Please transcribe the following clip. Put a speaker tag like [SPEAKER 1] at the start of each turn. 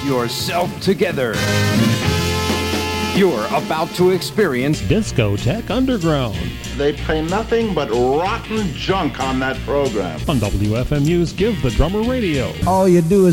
[SPEAKER 1] yourself together. You're about to experience
[SPEAKER 2] Discotheque Underground
[SPEAKER 3] They play nothing but rotten junk on that program.
[SPEAKER 2] on WFMU's Give the Drummer Radio.
[SPEAKER 4] All you do is